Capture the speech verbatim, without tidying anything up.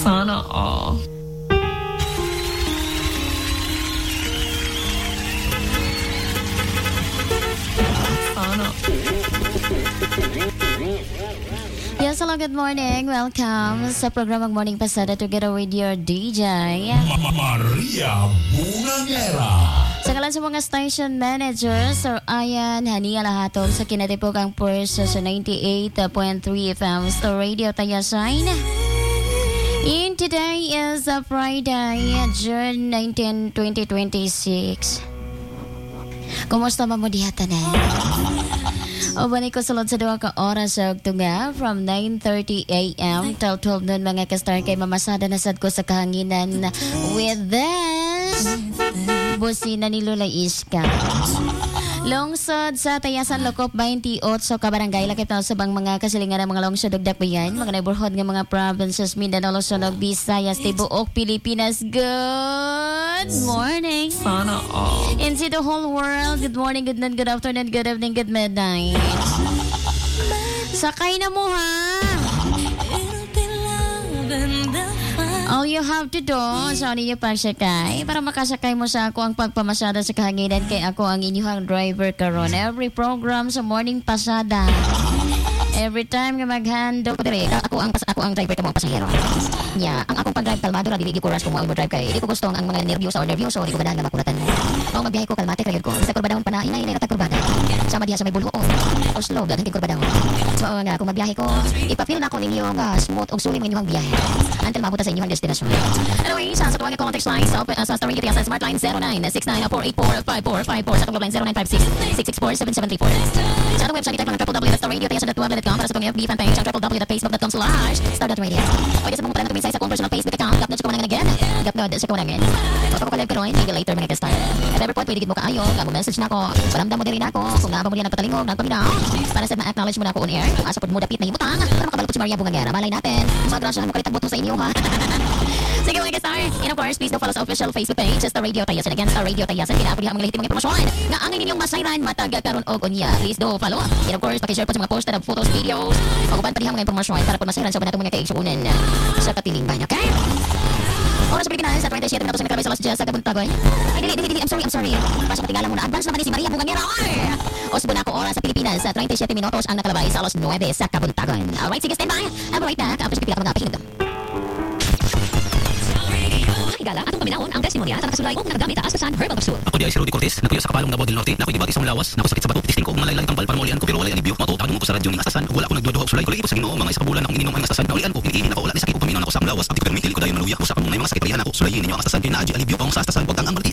Sana all. Sana. Yes, hello, good morning. Welcome sa programang Morning Pasada together with your D J. Maria Bungangera. Sa kalan sa mga station managers, Sir Ayan, Hania lahatong sa kinatipukang purso sa ninety-eight point three F M sa Radio Tayasain. And today is a Friday, June nineteenth, twenty twenty-six. Kumusta mo diha tanan? O bani ko sulod sa duwa ka oras sa ugtunga from nine thirty A M till twelve noon mga kastar kay mamasada na sad ko sa kahanginan with this busina ni Lola Iska. Longsod sa Tayasan Lokop twenty-eight so kabarangay lakip na sa bang mga kasilingan ng mga longsod ugdak yan mga neighborhood ng mga provinces Mindanao, Luzon, Visayas, Tibuok, Pilipinas. Good morning. Sana all. Into the whole world, good morning, good night, good afternoon, good evening, good midnight. Sakay na mo ha. All you have to do, sa ninyo pagsakay, para makasakay mo sa ako ang pagpamasada sa kahanginan kay ako ang inyong driver karon. Every program sa Morning Pasada. Every time nga mag-handle ko dire, ako ang ako ang driver ka mga pasahero. Nya, ang akong pag-drive kalmado ra dili gi kuras kung mo drive kay. Di ko gusto ang mga nervyoso or nervyoso, di ko ganahan nga makulatan mo. Mao magbiyahe ko kalmate kay ko. Sa kurbadahon pa na inay inay ta kurbada. Sama diha sa may buluon. Oslo daghang kurbadahon. So nga kung magbiyahe ko, ipapil na ko ninyo nga smooth og sulit mo inyong biyahe. Until maabot sa inyong destinasyon. Anyway, sa sa tuwang context line sa sa Star Radio sa Smart Line zero nine six nine four eight four five four five four sa tong line zero nine five six six six four seven seven three four. Sa atong website type lang w w w dot star radio tayasan dot web dot com para sa tong F B fan page ang w w w dot facebook dot com slash star dot radio. Pwede sa mga pala na sa akong personal Facebook account. Gapnod sa kumanangan again. Gapnod sa kumanangan. Pagka ko live karoon, maybe later mga ka-star. If ever po, pwede gid mo kaayo. Kamo message na ko. Paramdam mo diri na ako. Kung nga ba mo diyan nagpatalingog, nagpaminaw. Para sa ma-acknowledge mo na ako on air. Kung asa pod mo dapit na himutang. Para makabalot si Maria Bungangera. Malay natin. Magrasyahan mo kalit ang boto sa inyo ha. Sige mga ka-star. And of course, please do follow sa official Facebook page. Star Radio Tayasan. Again, Star Radio Tayasan. Kinaapod ang mga lehitimong impormasyon. Nga ang inyong masayran mataga karon og unya. Please do follow. And of course, paki-share po sa mga post na photos, videos. Pag-uban pa diha mga impormasyon para po masayran sa banatong mga kaigsuunan sa katilingban. Okay? Oras Pilipinas sa twenty-seven minutos sa Mikrabay sa Las Diaz sa Kabuntagoy. Ay, dili, dili, dili, I'm sorry, I'm sorry. Basta patingala muna. Advance naman ni si Maria Bungangera. Osbo na ako oras sa Pilipinas sa twenty-seven minutos ang nakalabay sa Alas nine sa Kabuntagoy. Alright, sige, stand by. I'll be right back. After pipila ka mga pakinig. Higala, atong paminahon ang testimonya sa nakasulay o nakagamit sa Asasan Herbal Capsule. Ako di ay si Rudy Cortez, nagpuyo sa kapalong Davao del Norte, nakoy gibatis ang lawas, nako sakit sa bato, tisting ko og malaylaing tambal para maulian ko pero walay alibyo. Matuod mo ko sa radyo ning Asasan, wala ko nagduduha og sulay. Kulit ko sa Ginoo, mga isa ka bulan akong ininom ang Asasan. Naulian ko, iniinom na ko wala ni sakit ug paminaw na ko sa ang lawas. At ko permitil ko dayon maluya ko sa kamong may mga sakit parehan ako. Sulayin ninyo ang Asasan kay naa alibyo pa sa Asasan pag ang marti.